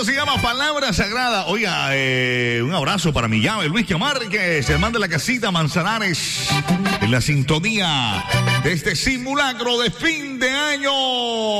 se llama Palabra Sagrada. Oiga, un abrazo para mi llave, Luis Márquez, el man de la casita Manzanares, en la sintonía de este simulacro de fin de año.